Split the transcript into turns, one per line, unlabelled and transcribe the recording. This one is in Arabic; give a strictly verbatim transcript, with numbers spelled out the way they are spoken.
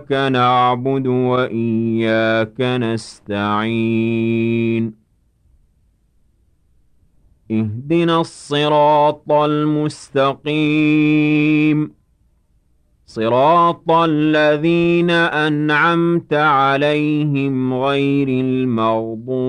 نعبد وإياك نستعين اهدنا الصراط المستقيم صراط الذين أنعمت عليهم غير المغضوب